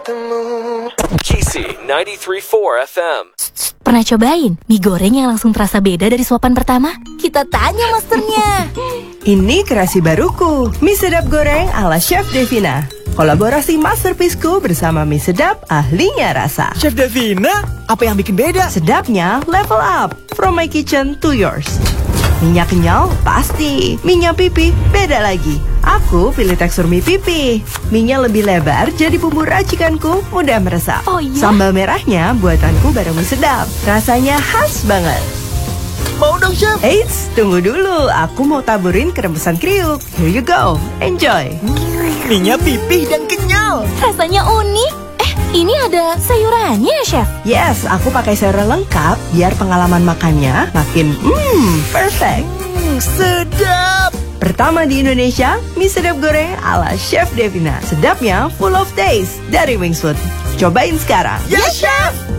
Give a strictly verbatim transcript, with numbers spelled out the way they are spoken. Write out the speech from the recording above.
G C sembilan tiga empat F M. Pernah cobain mie goreng yang langsung terasa beda dari suapan pertama? Kita tanya masternya. Ini kreasi baruku, mie sedap goreng ala Chef Devina. Kolaborasi masterpieceku bersama mie sedap ahlinya rasa. Chef Devina, apa yang bikin beda? Sedapnya level up, from my kitchen to yours. Minyak kenyal? Pasti. Minyak pipi? Beda lagi. Aku pilih tekstur mie pipi. Minyak lebih lebar, jadi bumbu racikanku mudah meresap. Oh iya? Sambal merahnya buatanku bareng mie sedap. Rasanya khas banget. Mau dong, Chef. Eits, tunggu dulu. Aku mau taburin keremesan kriuk. Here you go. Enjoy. Hmm, minyak pipih dan kenyal. Rasanya unik. Eh, ini ada sayurannya ya, Chef? Yes, aku pakai sayuran lengkap biar pengalaman makannya makin hmm, perfect. Hmm, sedap. Pertama di Indonesia, mie sedap goreng ala Chef Devina. Sedapnya full of taste dari Wings Food. Cobain sekarang. Ya, Chef.